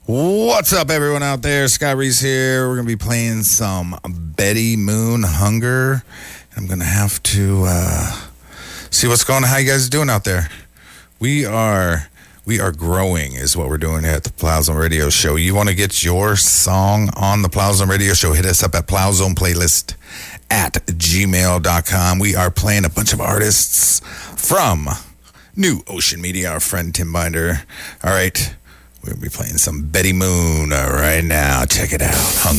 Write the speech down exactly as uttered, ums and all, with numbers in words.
What's up, everyone out there? Scott Reese here. We're going to be playing some Betty Moon Hunger. I'm going to have to uh, see what's going on. How you guys doing out there? We are we are growing is what we're doing here at the Plowzone Radio Show. You want to get your song on the Plowzone Radio Show, hit us up at Plowzone Playlist at gmail dot com. We are playing a bunch of artists from New Ocean Media, our friend Tim Binder. All right. We'll be playing some Betty Moon uh, right now. Check it out. Hunger.